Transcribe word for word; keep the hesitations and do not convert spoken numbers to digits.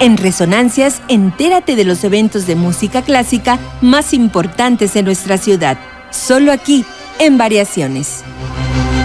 En Resonancias, entérate de los eventos de música clásica más importantes en nuestra ciudad. Solo aquí, en Variaciones.